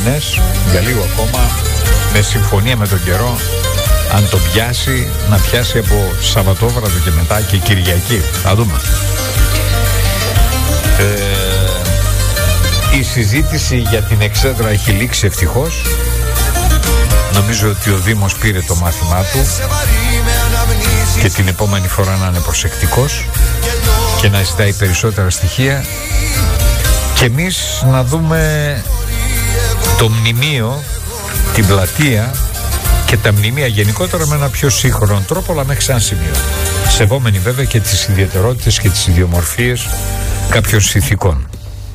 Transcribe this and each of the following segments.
μήνες, για λίγο ακόμα, με συμφωνία με τον καιρό, αν το πιάσει, να πιάσει από Σαββατόβραδο και μετά και Κυριακή. Θα δούμε. Η συζήτηση για την εξέδρα έχει λήξει ευτυχώς. Νομίζω ότι ο Δήμος πήρε το μάθημά του και την επόμενη φορά να είναι προσεκτικός και να ζητάει περισσότερα στοιχεία και εμείς να δούμε το μνημείο, την πλατεία και τα μνημεία γενικότερα με ένα πιο σύγχρονο τρόπο, αλλά μέχρι ένα σημείο, σεβόμενοι βέβαια και τις ιδιαιτερότητες και τις ιδιομορφίες κάποιων συνθηκών.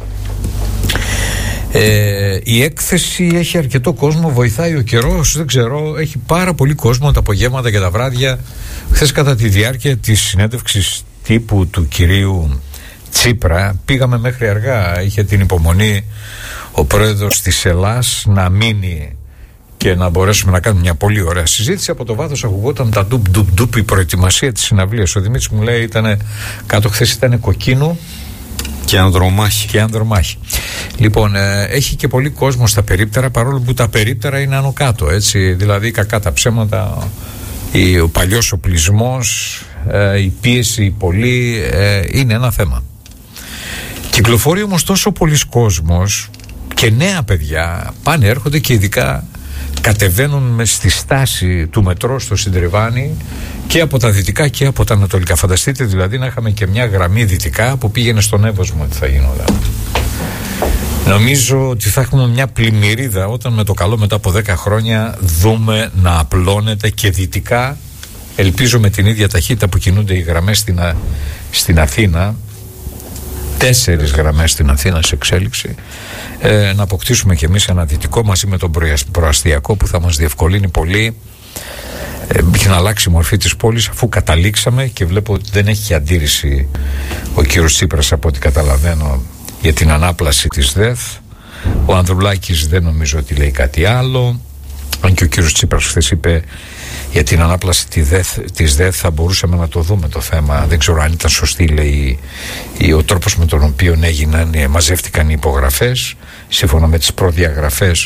Η έκθεση έχει αρκετό κόσμο, βοηθάει ο καιρός, δεν ξέρω, έχει πάρα πολύ κόσμο τα απογεύματα και τα βράδια. Χθες κατά τη διάρκεια της συνέντευξης τύπου του κυρίου Τσίπρα πήγαμε μέχρι αργά, είχε την υπομονή ο πρόεδρος της Ελλάς να μείνει και να μπορέσουμε να κάνουμε μια πολύ ωραία συζήτηση. Από το βάθος ακουγόταν τα ντουπ η προετοιμασία της συναυλίας. Ο Δημήτρης μου λέει ήταν κάτω χθες, ήταν κοκκίνου και ανδρομάχη. Λοιπόν, έχει και πολύ κόσμο στα περίπτερα, παρόλο που τα περίπτερα είναι άνω κάτω, έτσι. Δηλαδή κακά τα ψέματα, ο παλιός οπλισμός, η πίεση, η πολλή, είναι ένα θέμα. Κυκλοφορεί όμως τόσο πολλής κόσμος και νέα παιδιά πάνε, έρχονται και ειδικά κατεβαίνουν στη στάση του μετρό στο Συντριβάνι και από τα δυτικά και από τα ανατολικά. Φανταστείτε δηλαδή να είχαμε και μια γραμμή δυτικά που πήγαινε στον Εύωσμο, ότι θα γινόταν. Νομίζω ότι θα έχουμε μια πλημμυρίδα όταν με το καλό μετά από 10 χρόνια δούμε να απλώνεται και δυτικά. Ελπίζω με την ίδια ταχύτητα που κινούνται οι γραμμές στην Αθήνα, 4 γραμμές στην Αθήνα σε εξέλιξη, να αποκτήσουμε κι εμείς ένα δυτικό μαζί με τον προαστιακό που θα μας διευκολύνει πολύ για να αλλάξει η μορφή της πόλης, αφού καταλήξαμε και βλέπω ότι δεν έχει αντίρρηση ο κύριος Τσίπρας από ό,τι καταλαβαίνω για την ανάπλαση της ΔΕΘ. Ο Ανδρουλάκης δεν νομίζω ότι λέει κάτι άλλο, αν και ο κύριος Τσίπρας χθες είπε για την ανάπλαση της ΔΕΘ θα μπορούσαμε να το δούμε το θέμα. Δεν ξέρω αν ήταν σωστή, λέει, ο τρόπος με τον οποίο μαζεύτηκαν οι υπογραφές σύμφωνα με τις προδιαγραφές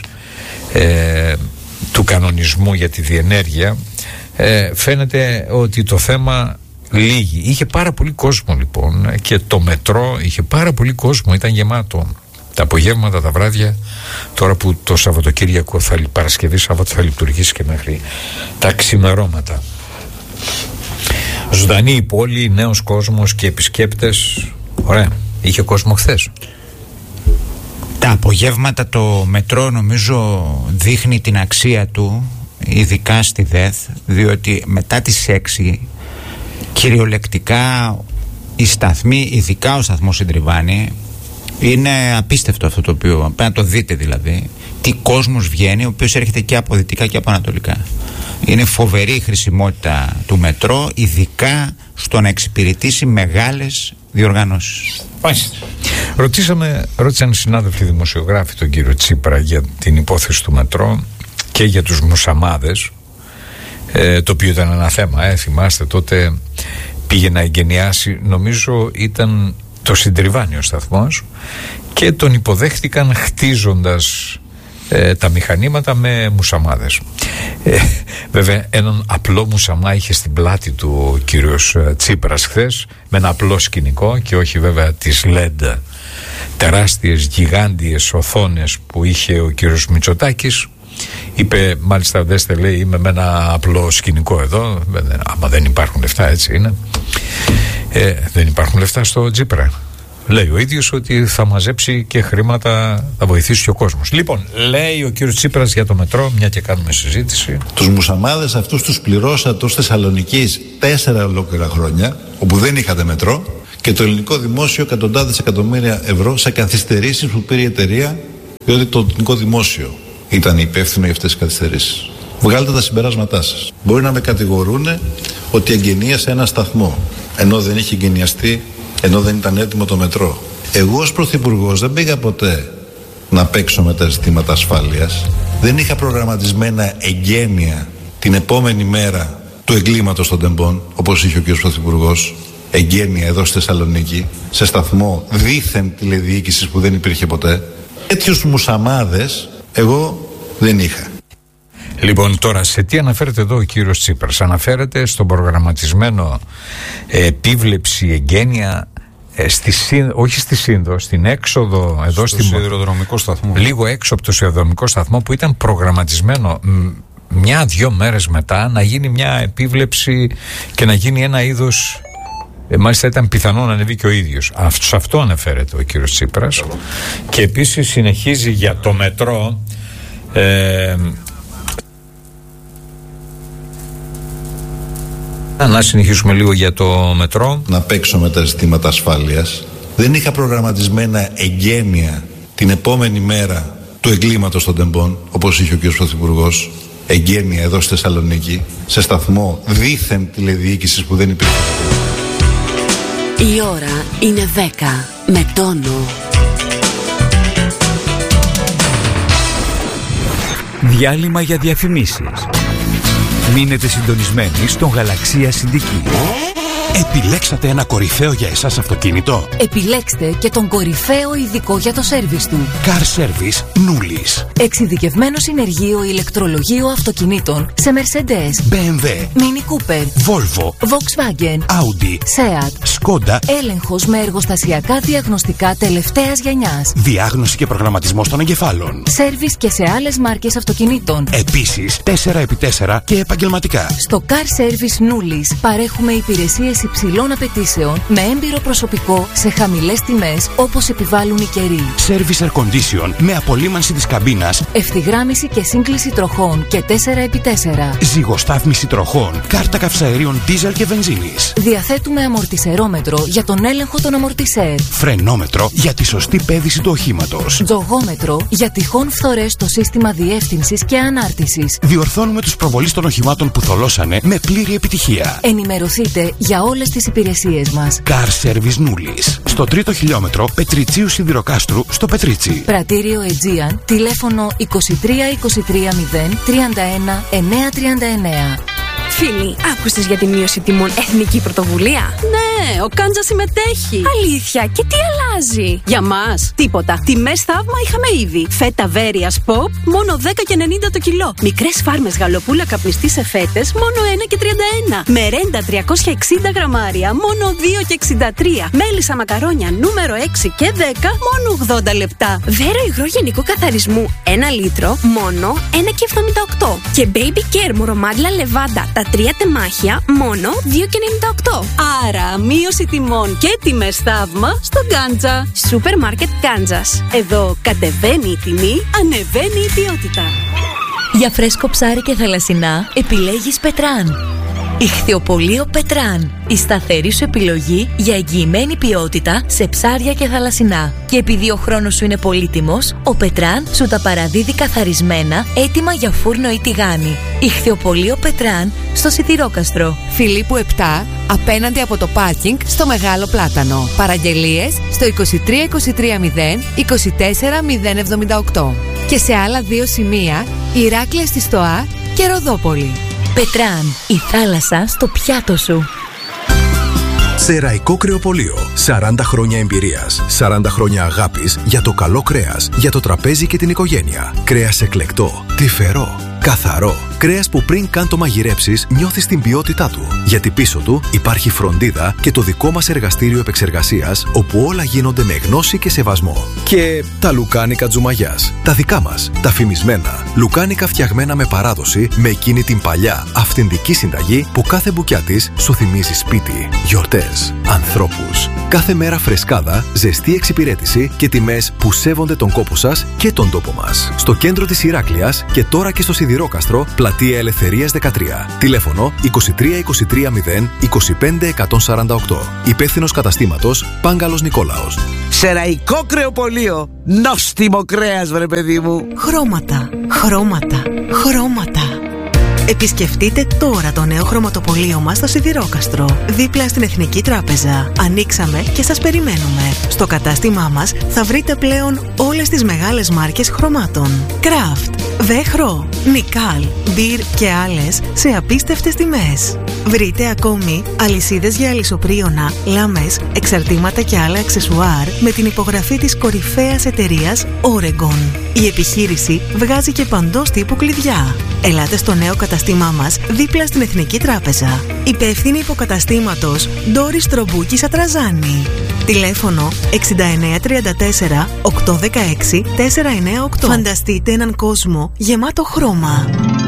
του κανονισμού για τη διενέργεια. Φαίνεται ότι το θέμα λύγει. Είχε πάρα πολύ κόσμο λοιπόν και το μετρό είχε πάρα πολύ κόσμο, ήταν γεμάτο τα απογεύματα, τα βράδια, τώρα που το Σαββατοκύριακο Παρασκευή Σάββατο θα λειτουργήσει και μέχρι τα ξημερώματα. Ζωντανή η πόλη, νέος κόσμος και επισκέπτες. Ωραία, είχε κόσμο χθες. Τα απογεύματα το μετρό νομίζω δείχνει την αξία του, ειδικά στη ΔΕΘ, διότι μετά τις 6 κυριολεκτικά οι σταθμοί, ειδικά ο σταθμός Συντριβάνι, είναι απίστευτο αυτό το οποίο, πρέπει να το δείτε δηλαδή, τι κόσμος βγαίνει, ο οποίος έρχεται και από δυτικά και από ανατολικά. Είναι φοβερή η χρησιμότητα του μετρό, ειδικά στο να εξυπηρετήσει μεγάλες διοργανώσεις. Ρώτησαν οι συνάδελφοι δημοσιογράφοι τον κύριο Τσίπρα για την υπόθεση του μετρό και για τους μουσαμάδες, το οποίο ήταν ένα θέμα, θυμάστε τότε πήγε να εγκαινιάσει, νομίζω ήταν το Συντριβάνι ο σταθμός, και τον υποδέχτηκαν χτίζοντας τα μηχανήματα με μουσαμάδες. Βέβαια έναν απλό μουσαμά είχε στην πλάτη του ο κύριος Τσίπρας χθες, με ένα απλό σκηνικό και όχι βέβαια τις LED τεράστιες γιγάντιες οθόνες που είχε ο κύριος Μητσοτάκης. Είπε μάλιστα, δέστε, λέει, είμαι με ένα απλό σκηνικό εδώ. Άμα δεν υπάρχουν λεφτά, έτσι είναι, δεν υπάρχουν λεφτά στο Τσίπρα. Λέει ο ίδιος ότι θα μαζέψει και χρήματα, θα βοηθήσει και ο κόσμος. Λοιπόν, λέει ο κύριος Τσίπρας για το μετρό, μια και κάνουμε συζήτηση. Τους μουσαμάδες αυτούς τους πληρώσατε ως Θεσσαλονικής 4 ολόκληρα χρόνια, όπου δεν είχατε μετρό, και το ελληνικό δημόσιο εκατοντάδες εκατομμύρια ευρώ σε καθυστερήσεις που πήρε η εταιρεία, διότι το ελληνικό δημόσιο ήταν υπεύθυνο για αυτές τις καθυστερήσεις. Βγάλτε τα συμπεράσματά σας. Μπορεί να με κατηγορούν ότι εγγενίασα ένα σταθμό, ενώ δεν είχε εγγενιαστεί, ενώ δεν ήταν έτοιμο το μετρό. Εγώ ως πρωθυπουργός δεν πήγα ποτέ να παίξω με τα ζητήματα ασφάλειας. Δεν είχα προγραμματισμένα εγγένεια την επόμενη μέρα του εγκλήματος των τεμπών, όπως είχε ο κ. Πρωθυπουργός, εγγένεια εδώ στη Θεσσαλονίκη, σε σταθμό δίθεν τηλεδιοίκησης που δεν υπήρχε ποτέ. Τέτοιους μουσαμάδες Εγώ δεν είχα. Λοιπόν, τώρα σε τι αναφέρεται εδώ ο κύριος Τσίπρας? Αναφέρεται στον προγραμματισμένο επίβλεψη εγγένεια όχι στη Σύνδο, στην έξοδο εδώ στο σιδηροδρομικό σταθμό. Λίγο έξω από το σιδηροδρομικό σταθμό, που ήταν προγραμματισμένο 1-2 μέρες μετά να γίνει μια επίβλεψη και να γίνει ένα είδος. Μάλιστα ήταν πιθανό να ανεβεί και ο ίδιος. Σε αυτό αναφέρεται ο κύριος Τσίπρας. Και επίσης συνεχίζει για το μετρό. Να συνεχίσουμε λίγο για το μετρό. Να παίξω με τα ζητήματα ασφάλειας. Δεν είχα προγραμματισμένα εγγένεια την επόμενη μέρα του εγκλήματος των τεμπών, όπως είχε ο κ. Πρωθυπουργός. Εγγένεια εδώ στη Θεσσαλονίκη, σε σταθμό δίθεν τηλεδιοίκησης που δεν υπήρχε. Η ώρα είναι 10 με τόνο. Διάλειμμα για διαφημίσεις. Μείνετε συντονισμένοι στον Γαλαξία Συντική. Επιλέξατε ένα κορυφαίο για εσάς αυτοκίνητο? Επιλέξτε και τον κορυφαίο ειδικό για το σέρβις του. Car Service Nulis. Εξειδικευμένο συνεργείο ηλεκτρολογίου αυτοκινήτων σε Mercedes, BMW, Mini Cooper, Volvo, Volkswagen, Audi, Seat, Skoda. Έλεγχος με εργοστασιακά διαγνωστικά τελευταίας γενιάς. Διάγνωση και προγραμματισμός των εγκεφάλων. Σέρβις και σε άλλες μάρκες αυτοκινήτων. Επίσης 4x4 και επαγγελματικά. Στο Car Service Nulis παρέχουμε υπηρεσίες υψηλών απαιτήσεων με έμπειρο προσωπικό σε χαμηλές τιμές όπως επιβάλλουν οι καιροί. Service Air Condition με απολύμανση της καμπίνας. Ευθυγράμμιση και σύγκληση τροχών και 4x4. Ζυγοστάθμιση τροχών. Κάρτα καυσαερίων δίζελ και βενζίνης. Διαθέτουμε αμορτισερόμετρο για τον έλεγχο των αμορτισέρ. Φρενόμετρο για τη σωστή πέδηση του οχήματος. Τζογόμετρο για τυχόν φθορές στο σύστημα διεύθυνσης και ανάρτησης. Διορθώνουμε τους προβολείς των οχημάτων που θολώσανε με πλήρη επιτυχία. Ενημερωθείτε για όλες τις υπηρεσίες μας. Car Service Nulis. Στο 3ο χιλιόμετρο Πετριτσίου Σιδηροκάστρου στο Πετρίτσι. Πρατήριο Aegean, τηλέφωνο 23 23 0 31 939. Φίλοι, άκουσες για τη μείωση τιμών Εθνική Πρωτοβουλία? Ναι, ο Κάντζα συμμετέχει. Αλήθεια, και τι αλλάζει? Για μας, τίποτα. Τιμές θαύμα είχαμε ήδη. Φέτα Βέρειας Pop, μόνο 10,90 το κιλό. Μικρές φάρμες γαλοπούλα καπνιστή σε φέτες, μόνο 1,31. Μερέντα 360 γραμμάρια, μόνο 2,63. Μέλισσα μακαρόνια νούμερο 6 και 10, μόνο 80 λεπτά. Βέρο υγρό γενικού καθαρισμού 1 λίτρο, μόνο 1,78. Και Baby Care μουρομάγκλα λεβάντα τα 3 τεμάχια, μόνο 2,98. Άρα, μείωση τιμών και τιμές θαύμα στο Κάντζα. Σούπερ μάρκετ Κάντζας. Εδώ κατεβαίνει η τιμή, ανεβαίνει η ποιότητα. Για φρέσκο ψάρι και θαλασσινά επιλέγεις Πετράν. Ιχθυοπωλείο Πετράν. Η σταθερή σου επιλογή για εγγυημένη ποιότητα σε ψάρια και θαλασσινά. Και επειδή ο χρόνος σου είναι πολύτιμος, ο Πετράν σου τα παραδίδει καθαρισμένα, έτοιμα για φούρνο ή τηγάνι. Ιχθυοπωλείο Πετράν στο Σιδηρόκαστρο. Φιλίππου 7, απέναντι από το πάρκινγκ στο Μεγάλο Πλάτανο. Παραγγελίες στο 23 23 0 24 078. Και σε άλλα 2 σημεία, Ηράκλεια στη Στοά και Ροδόπολη. Πετράν, η θάλασσα στο πιάτο σου. Σεραϊκό Κρεοπωλείο. 40 χρόνια εμπειρίας. 40 χρόνια αγάπης για το καλό κρέας, για το τραπέζι και την οικογένεια. Κρέας εκλεκτό, τρυφερό, καθαρό. Κρέας που πριν καν το μαγειρέψεις νιώθεις την ποιότητά του. Γιατί πίσω του υπάρχει φροντίδα και το δικό μας εργαστήριο επεξεργασίας, όπου όλα γίνονται με γνώση και σεβασμό. Και τα λουκάνικα Τζουμαγιάς. Τα δικά μας, τα φημισμένα. Λουκάνικα φτιαγμένα με παράδοση, με εκείνη την παλιά αυθεντική συνταγή που κάθε μπουκιά της σου θυμίζει σπίτι, γιορτές, ανθρώπους. Κάθε μέρα φρεσκάδα, ζεστή εξυπηρέτηση και τιμές που σέβονται τον κόπο σας και τον τόπο μας. Στο κέντρο της Ηράκλειας και τώρα και στο Σιδηρόκαστρο, πλατεία Ελευθερίας 13. Τηλέφωνο 23 23 0 25 148. Υπεύθυνος καταστήματος Πάγκαλος Νικόλαος. Σεραϊκό Κρεοπωλείο. Νόστιμο κρέας, βρε παιδί μου. Χρώματα, χρώματα, χρώματα. Επισκεφτείτε τώρα το νέο χρωματοπωλείο μας στο Σιδηρόκαστρο, δίπλα στην Εθνική Τράπεζα. Ανοίξαμε και σας περιμένουμε. Στο κατάστημά μας θα βρείτε πλέον όλες τις μεγάλες μάρκες χρωμάτων. Kraft, Βέχρο, Νικάλ, Μπιρ και άλλες σε απίστευτες τιμές. Βρείτε ακόμη αλυσίδες για αλυσοπρίωνα, λάμες, εξαρτήματα και άλλα αξεσουάρ με την υπογραφή της κορυφαίας εταιρείας Oregon. Η επιχείρηση βγάζει και παντός τύπου κλειδιά. Ελάτε στο νέο καταστήμά μας δίπλα στην Εθνική Τράπεζα. Υπεύθυνη υποκαταστήματος Ντόρις Τρομπούκης Ατραζάνη. Τηλέφωνο 6934 816 498. Φανταστείτε έναν κόσμο γεμάτο χρώμα.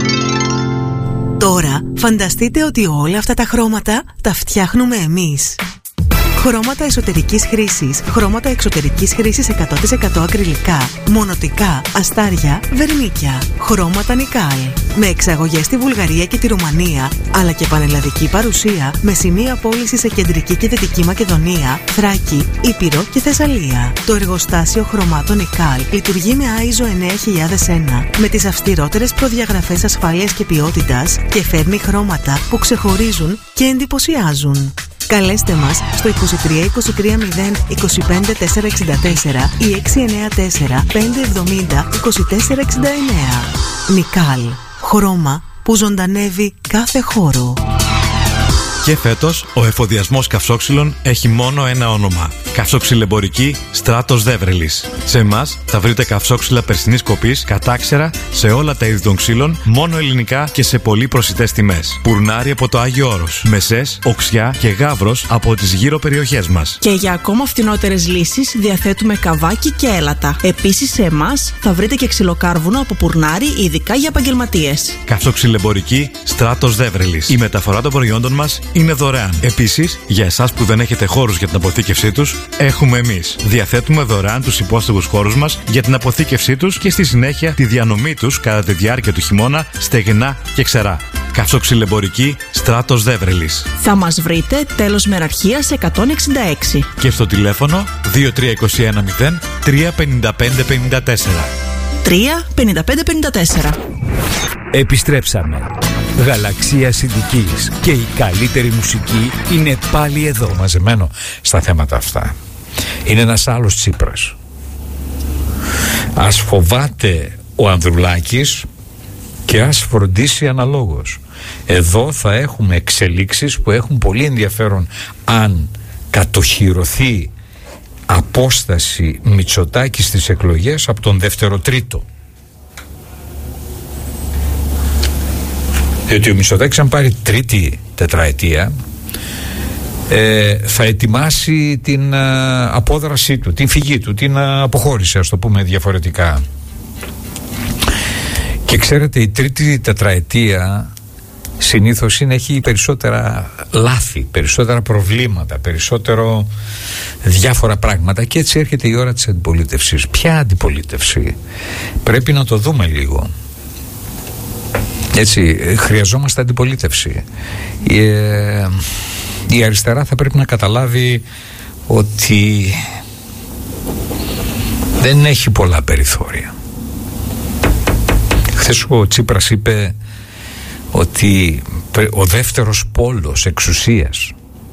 Τώρα φανταστείτε ότι όλα αυτά τα χρώματα τα φτιάχνουμε εμείς. Χρώματα εσωτερικής χρήσης, χρώματα εξωτερικής χρήσης 100% ακριλικά, μονοτικά, αστάρια, βερμίκια. Χρώματα Νικάλ. Με εξαγωγές στη Βουλγαρία και τη Ρουμανία, αλλά και πανελλαδική παρουσία με σημεία πώληση σε κεντρική και δυτική Μακεδονία, Θράκη, Ήπειρο και Θεσσαλία. Το εργοστάσιο χρωμάτων Νικάλ λειτουργεί με ISO 9001 με τις αυστηρότερες προδιαγραφές ασφάλειας και ποιότητας και φέρνει χρώματα που ξεχωρίζουν και εντυπωσιάζουν. Καλέστε μας στο 23 23 0 25 464 ή 694 570 2469. Νικάλ. Χρώμα που ζωντανεύει κάθε χώρο. Και φέτος ο εφοδιασμός καυσόξυλων έχει μόνο ένα όνομα. Καυσοξυλεμπορική Στράτος Δέβρελης. Σε εμάς θα βρείτε καυσόξυλα περσινής κοπής, κατάξερα σε όλα τα είδη των ξύλων, μόνο ελληνικά και σε πολύ προσιτές τιμές. Πουρνάρι από το Άγιο Όρος, Μεσές, Οξιά και Γαύρος από τις γύρω περιοχές μας. Και για ακόμα φθηνότερες λύσεις διαθέτουμε καβάκι και έλατα. Επίσης σε εμάς θα βρείτε και ξυλοκάρβουνο από Πουρνάρι, ειδικά για επαγγελματίες. Καυσοξυλεμπορική Στράτος Δέβρελης. Η μεταφορά των προϊόντων μας είναι δωρεάν. Επίσης, για εσάς που δεν έχετε χώρους για την αποθήκευσή τους, έχουμε εμείς. Διαθέτουμε δωρεάν τους υπόστεγους χώρους μας για την αποθήκευσή τους και στη συνέχεια τη διανομή τους κατά τη διάρκεια του χειμώνα στεγνά και ξερά. Καυσοξυλεμπορική Στράτος Δέβρελης. Θα μας βρείτε τέλος Μεραρχίας 166. Και στο τηλέφωνο 23210 35554. 35554. Επιστρέψαμε. Γαλαξία Συντικής και η καλύτερη μουσική είναι πάλι εδώ. Μαζεμένο στα θέματα αυτά είναι ένας άλλος Τσίπρας. Ας φοβάται ο Ανδρουλάκης και ας φροντίσει αναλόγως. Εδώ θα έχουμε εξελίξεις που έχουν πολύ ενδιαφέρον αν κατοχυρωθεί απόσταση Μητσοτάκη στις εκλογές από τον δεύτερο τρίτο. Διότι ο Μητσοτάκης αν πάρει τρίτη τετραετία θα ετοιμάσει την απόδρασή του, την φυγή του, την αποχώρηση, ας το πούμε διαφορετικά. Και ξέρετε, η τρίτη τετραετία συνήθως έχει περισσότερα λάθη, περισσότερα προβλήματα, περισσότερο διάφορα πράγματα, και έτσι έρχεται η ώρα της αντιπολίτευσης. Ποια αντιπολίτευση? Πρέπει να το δούμε λίγο. Έτσι, χρειαζόμαστε αντιπολίτευση. Η αριστερά θα πρέπει να καταλάβει ότι δεν έχει πολλά περιθώρια. Χθες ο Τσίπρας είπε ότι ο δεύτερος πόλος εξουσίας,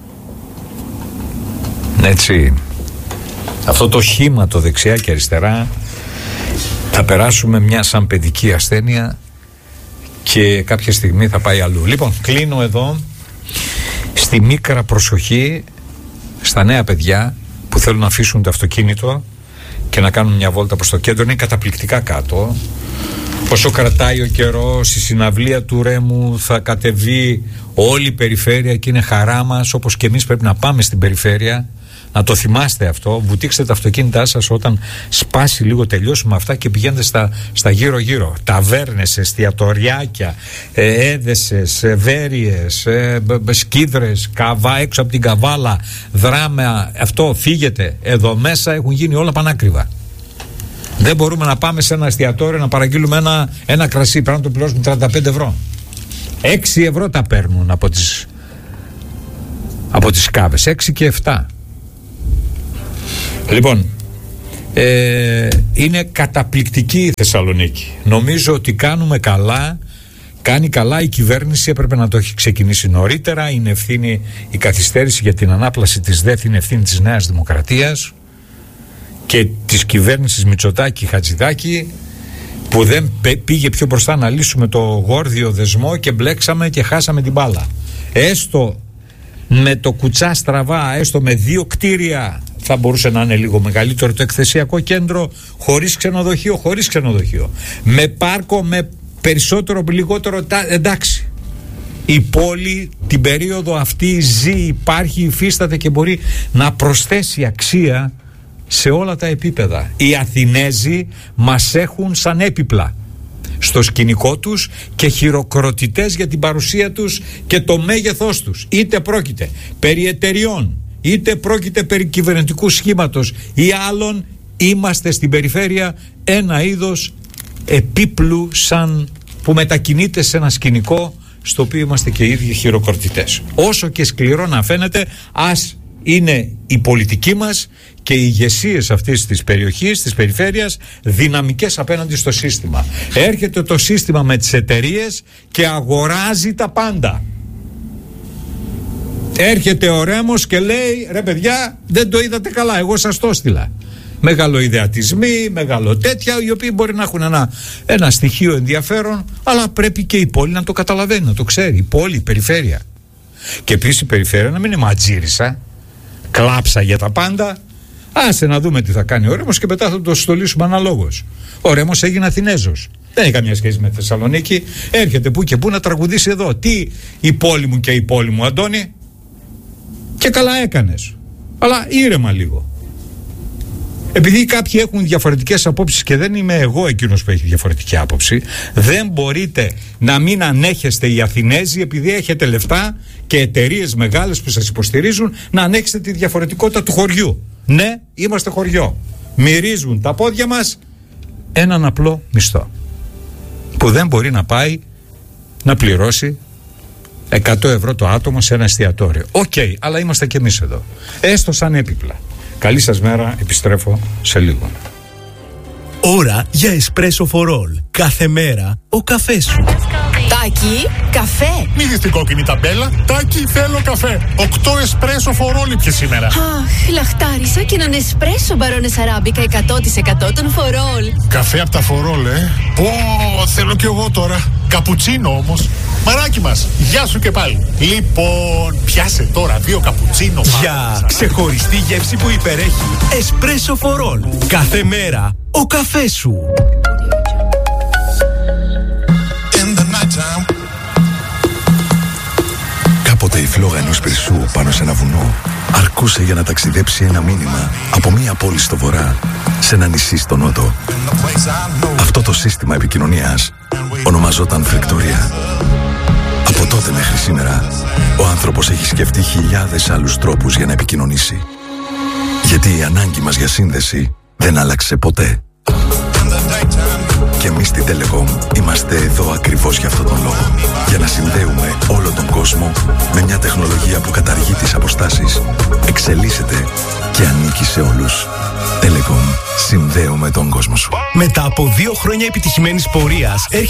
έτσι, αυτό το χύμα το δεξιά και αριστερά, θα περάσουμε μια σαν παιδική ασθένεια και κάποια στιγμή θα πάει αλλού. Λοιπόν, κλείνω εδώ στη μίκρα προσοχή στα νέα παιδιά που θέλουν να αφήσουν το αυτοκίνητο και να κάνουν μια βόλτα προς το κέντρο. Είναι καταπληκτικά κάτω. Όσο κρατάει ο καιρός, η συναυλία του Ρέμου θα κατεβεί όλη η περιφέρεια και είναι χαρά μας, όπως και εμείς πρέπει να πάμε στην περιφέρεια. Να το θυμάστε αυτό. Βουτήξτε τα αυτοκίνητά σας όταν σπάσει λίγο, τελειώσουμε αυτά, και πηγαίνετε στα γύρω-γύρω. Ταβέρνες, εστιατοριάκια, έδεσες, βέρειες, σκίδρες, έξω από την Καβάλα, Δράμα. Αυτό, φύγετε. Εδώ μέσα έχουν γίνει όλα πανάκριβα. Δεν μπορούμε να πάμε σε ένα εστιατόριο να παραγγείλουμε ένα κρασί. Πρέπει να το πληρώσουμε 35 ευρώ. 6 ευρώ τα παίρνουν από τις κάβες. 6 και 7. Λοιπόν, είναι καταπληκτική η Θεσσαλονίκη. Νομίζω ότι κάνουμε καλά. Κάνει καλά η κυβέρνηση, έπρεπε να το έχει ξεκινήσει νωρίτερα. Είναι ευθύνη, η καθυστέρηση για την ανάπλαση της ΔΕΘ είναι ευθύνη της Νέας Δημοκρατίας και της κυβέρνησης Μητσοτάκη Χατζηδάκη, που δεν πήγε πιο μπροστά να λύσουμε το γόρδιο δεσμό και μπλέξαμε και χάσαμε την μπάλα. Έστω με το κουτσά στραβά, έστω με 2 κτίρια θα μπορούσε να είναι λίγο μεγαλύτερο το εκθεσιακό κέντρο, χωρίς ξενοδοχείο, με πάρκο, με περισσότερο, λιγότερο, εντάξει. Η πόλη την περίοδο αυτή ζει, υπάρχει, υφίσταται και μπορεί να προσθέσει αξία σε όλα τα επίπεδα. Οι Αθηνέζοι μας έχουν σαν έπιπλα στο σκηνικό τους και χειροκροτητές για την παρουσία τους και το μέγεθός τους. Είτε πρόκειται περί εταιριών, είτε πρόκειται περί κυβερνητικού σχήματος ή άλλων, είμαστε στην περιφέρεια ένα είδος επίπλου σαν που μετακινείται σε ένα σκηνικό στο οποίο είμαστε και οι ίδιοι χειροκροτητές. Όσο και σκληρό να φαίνεται, ας είναι η πολιτική μας και οι ηγεσίες αυτής της περιοχής, της περιφέρειας, δυναμικές απέναντι στο σύστημα. Έρχεται το σύστημα με τις εταιρείες και αγοράζει τα πάντα. Έρχεται ο Ρέμος και λέει, ρε παιδιά, δεν το είδατε καλά, εγώ σας το έστειλα. Μεγαλοειδεατισμοί, μεγαλοτέτια, οι οποίοι μπορεί να έχουν ένα στοιχείο ενδιαφέρον, αλλά πρέπει και η πόλη να το καταλαβαίνει, να το ξέρει. Η πόλη, η περιφέρεια. Και επίσης η περιφέρεια να μην είναι ματζήρισα, κλάψα για τα πάντα. Άσε να δούμε τι θα κάνει ο Ρέμος και μετά θα το στολίσουμε αναλόγως. Ο Ρέμος έγινε Αθηνέζος. Δεν έχει καμία σχέση με Θεσσαλονίκη. Έρχεται που και που να τραγουδήσει εδώ. Τι η πόλη μου και η πόλη μου, Αντώνη. Και καλά έκανες. Αλλά ήρεμα λίγο. Επειδή κάποιοι έχουν διαφορετικές απόψεις και δεν είμαι εγώ εκείνος που έχει διαφορετική άποψη, δεν μπορείτε να μην ανέχεστε οι Αθηνέζοι, επειδή έχετε λεφτά και εταιρείες μεγάλες που σας υποστηρίζουν, να ανέχεστε τη διαφορετικότητα του χωριού. Ναι, είμαστε χωριό. Μυρίζουν τα πόδια μας έναν απλό μισθό που δεν μπορεί να πάει να πληρώσει 100 ευρώ το άτομο σε ένα εστιατόριο. Οκ, αλλά είμαστε κι εμείς εδώ. Έστω σαν έπιπλα. Καλή σας μέρα, επιστρέφω σε λίγο. Ώρα για εσπρέσο for all. Κάθε μέρα ο καφές σου. Τάκη, καφέ. Μη δεις την κόκκινη ταμπέλα. Τάκη, θέλω καφέ. 8 εσπρέσο for all πια σήμερα. Αχ, λαχτάρισα και έναν εσπρέσο μπαρόνες αράμπικα 100% των for all. Καφέ από τα for all, θέλω κι εγώ τώρα. Καπουτσίνο όμως. Μαράκι μας, γεια σου και πάλι. Λοιπόν, πιάσε τώρα 2 καπουτσίνο. Για ξεχωριστή γεύση που υπερέχει. Εσπρέσο for all. Κάθε μέρα ο καφές σου. Κάποτε η φλόγα ενός πυρσού πάνω σε ένα βουνό αρκούσε για να ταξιδέψει ένα μήνυμα από μία πόλη στο βορρά σε ένα νησί στο νότο. Αυτό το σύστημα επικοινωνίας ονομαζόταν φρεκτορία. Από τότε μέχρι σήμερα ο άνθρωπος έχει σκεφτεί χιλιάδες άλλους τρόπους για να επικοινωνήσει. Γιατί η ανάγκη μας για σύνδεση δεν άλλαξε ποτέ. Και εμείς στην Telecom είμαστε εδώ ακριβώς για αυτόν τον λόγο. Για να συνδέουμε όλο τον κόσμο με μια τεχνολογία που καταργεί τις αποστάσεις, εξελίσσεται και ανήκει σε όλους. Telecom, συνδέουμε τον κόσμο σου. Μετά από 2 χρόνια επιτυχημένης πορείας,